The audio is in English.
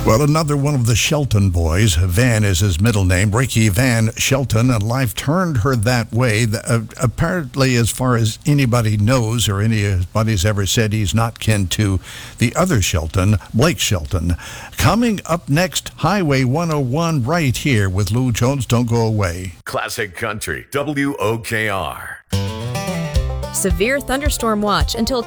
Well, another one of the Shelton boys, Van is his middle name, Ricky Van Shelton, and life turned her that way. Apparently, as far as anybody knows or anybody's ever said, he's not kin to the other Shelton, Blake Shelton. Coming up next, Highway 101 right here with Lou Jones. Don't go away. Classic Country, WOKR. Severe thunderstorm watch until